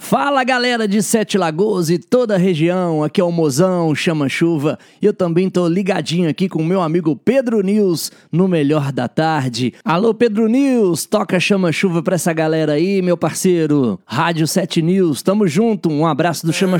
Fala galera de Sete Lagoas e toda a região, aqui é o Mozão, Chama Chuva, e eu também tô ligadinho aqui com o meu amigo Pedro News no Melhor da Tarde. Alô Pedro News, toca Chama Chuva pra essa galera aí, meu parceiro. Rádio 7 News, tamo junto, um abraço do Chama